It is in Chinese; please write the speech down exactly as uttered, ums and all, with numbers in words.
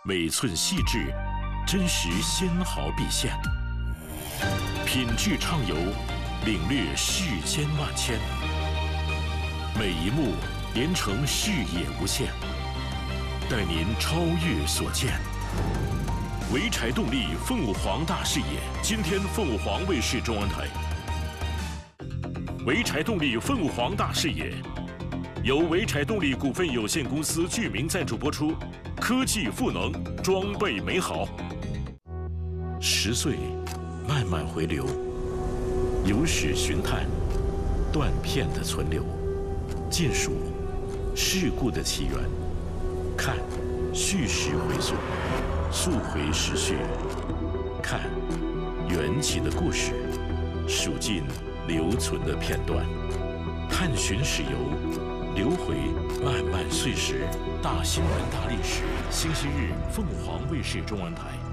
每寸细致，真实纤毫毕现。品质畅游，领略世间万千。每一幕连成视野无限，带您超越所见。潍柴动力凤凰大视野，今天凤凰卫视中文台。潍柴动力凤凰大视野，由潍柴动力股份有限公司剧名赞助播出。科技赋能，装备美好。十岁，慢慢回流，有史寻探，断片的存留，见数事故的起源，看叙事回溯，溯回时序，看缘起的故事，数尽留存的片段，探寻史游。流回漫漫岁时，大新闻大历史。星期日，凤凰卫视中文台。